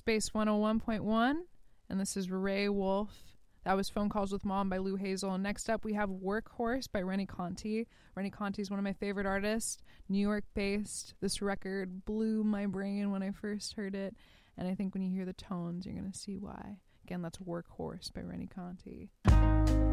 Space 101.1, and this is Ray Wolf. That was Phone Calls with Mom by Lou Hazel. And next up, we have Workhorse by Rennie Conti. Rennie Conti is one of my favorite artists, New York-based. This record blew my brain when I first heard it, and I think when you hear the tones, you're going to see why. Again, that's Workhorse by Rennie Conti.